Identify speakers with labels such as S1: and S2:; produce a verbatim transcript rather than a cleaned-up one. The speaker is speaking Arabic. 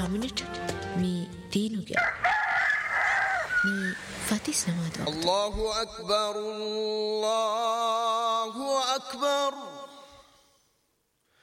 S1: minute mi diinuge mi fati samado.
S2: Allahu akbar, Allahu akbar.